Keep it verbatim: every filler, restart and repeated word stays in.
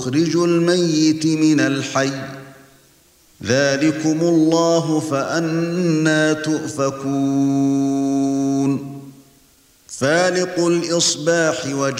يُخْرِجُ الْمَيِّتَ مِنَ الْحَيِّ ذَلِكُمُ اللَّهُ فَأَنَّى تُؤْفَكُونَ فَالِقُ الْإِصْبَاحِ